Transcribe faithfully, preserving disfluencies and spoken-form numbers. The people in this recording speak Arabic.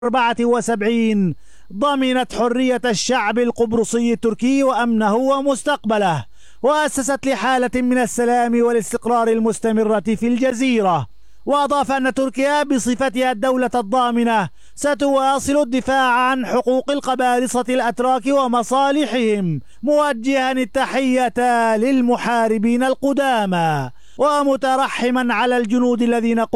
أربعة وسبعين ضمنت حرية الشعب القبرصي التركي وأمنه ومستقبله، وأسست لحالة من السلام والاستقرار المستمرة في الجزيرة. وأضاف أن تركيا بصفتها الدولة الضامنة ستواصل الدفاع عن حقوق القبارصة الأتراك ومصالحهم، موجها التحية للمحاربين القدامى ومترحما على الجنود الذين